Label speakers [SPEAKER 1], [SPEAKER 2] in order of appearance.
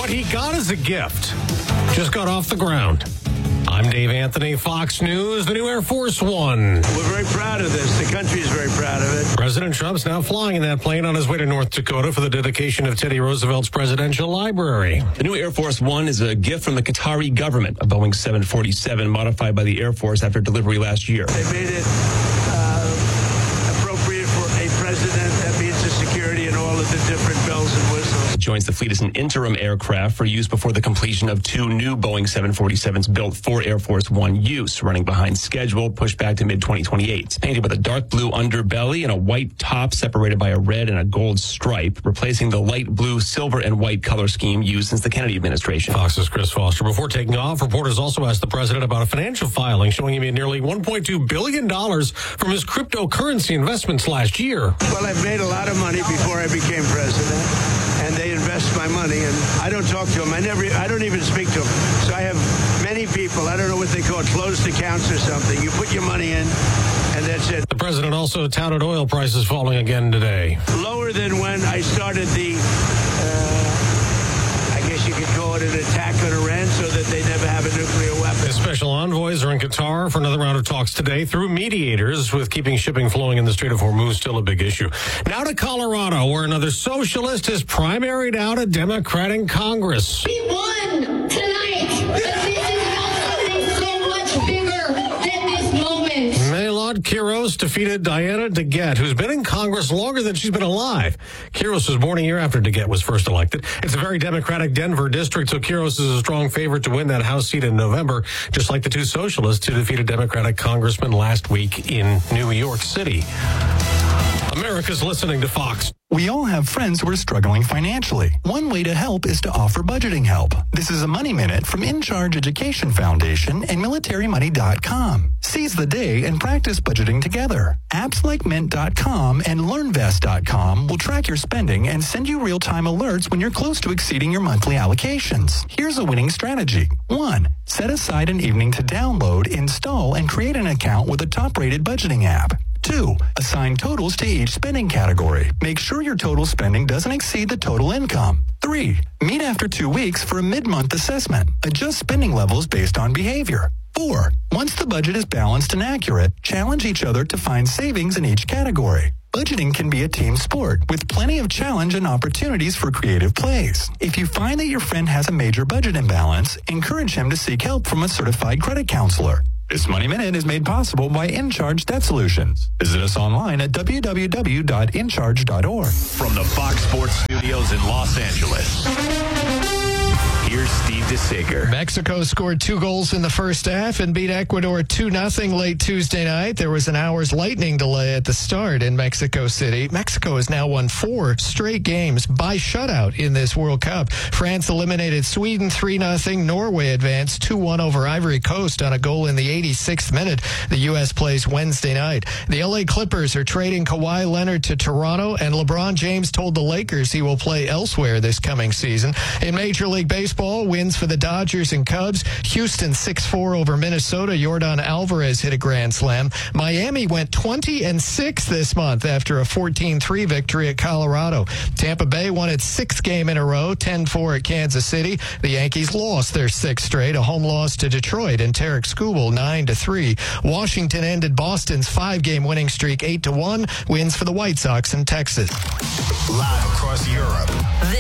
[SPEAKER 1] what he got as a gift just got off the ground. I'm Dave Anthony, Fox News, the new Air Force One.
[SPEAKER 2] We're very proud of this. The country is very proud of it.
[SPEAKER 1] President Trump's now flying in that plane on his way to North Dakota for the dedication of Teddy Roosevelt's presidential library.
[SPEAKER 3] The new Air Force One is a gift from the Qatari government, a Boeing 747 modified by the Air Force after delivery last year.
[SPEAKER 2] They made it appropriate for a president. That means the security and all of the different bells and whistles.
[SPEAKER 3] It joins the fleet as an interim aircraft for use before the completion of two new Boeing 747s built for Air Force One use, running behind schedule, pushed back to mid-2028. It's painted with a dark blue underbelly and a white top separated by a red and a gold stripe, replacing the light blue, silver, and white color scheme used since the Kennedy administration.
[SPEAKER 1] Fox's Chris Foster. Before taking off, reporters also asked the president about a financial filing showing he made nearly $1.2 billion from his cryptocurrency investments last year.
[SPEAKER 2] Well, I've made a lot of money before I became president, and they invest my money, and I don't talk to them. I don't even speak to them. So I have many people, I don't know what they call it, closed accounts or something. You put your money in, and that's it.
[SPEAKER 1] The president also touted oil prices falling again today.
[SPEAKER 2] Lower than when I started the, I guess you could call it an attack on Iran so that they never have a nuclear weapon.
[SPEAKER 1] The special envoys are in Qatar for another round of talks today through mediators, with keeping shipping flowing in the Strait of Hormuz still a big issue. Now to Colorado, where another socialist has primaried out a Democrat in Congress.
[SPEAKER 4] We won tonight, but this is about something so much bigger than this moment.
[SPEAKER 1] Maylard Quiros defeated Diana DeGette, who's been in Congress longer than she's been alive. Quiros was born a year after DeGette was first elected. It's a very Democratic Denver district, so Quiros is a strong favorite to win that House seat in November, just like the two socialists who defeated Democratic congressman last week in New York City. America's listening to Fox.
[SPEAKER 5] We all have friends who are struggling financially. One way to help is to offer budgeting help. This is a Money Minute from In Charge Education Foundation and MilitaryMoney.com. Seize the day and practice budgeting together. Apps like Mint.com and LearnVest.com will track your spending and send you real-time alerts when you're close to exceeding your monthly allocations. Here's a winning strategy. 1. Set aside an evening to download, install, and create an account with a top-rated budgeting app. 2. Assign totals to each spending category. Make sure your total spending doesn't exceed the total income. 3. Meet after 2 weeks for a mid-month assessment. Adjust spending levels based on behavior. 4. Once the budget is balanced and accurate, challenge each other to find savings in each category. Budgeting can be a team sport with plenty of challenge and opportunities for creative plays. If you find that your friend has a major budget imbalance, encourage him to seek help from a certified credit counselor. This Money Minute is made possible by In Charge Debt Solutions. Visit us online at www.incharge.org.
[SPEAKER 6] From the Fox Sports Studios in Los Angeles, here's Steve DeSager.
[SPEAKER 7] Mexico scored 2 goals in the first half and beat Ecuador 2-0 late Tuesday night. There was an hour's lightning delay at the start in Mexico City. Mexico has now won 4 straight games by shutout in this World Cup. France eliminated Sweden 3-0. Norway advanced 2-1 over Ivory Coast on a goal in the 86th minute. The U.S. plays Wednesday night. The L.A. Clippers are trading Kawhi Leonard to Toronto, and LeBron James told the Lakers he will play elsewhere this coming season. In Major League Baseball, wins for the Dodgers and Cubs. Houston 6-4 over Minnesota. Yordan Alvarez hit a grand slam. Miami went 20-6 this month after a 14-3 victory at Colorado. Tampa Bay won its 6th game in a row, 10-4 at Kansas City. The Yankees lost their 6th straight, a home loss to Detroit and Tarek Skubal 9-3. Washington ended Boston's 5-game winning streak 8-1. Wins for the White Sox in Texas.
[SPEAKER 6] Live across Europe.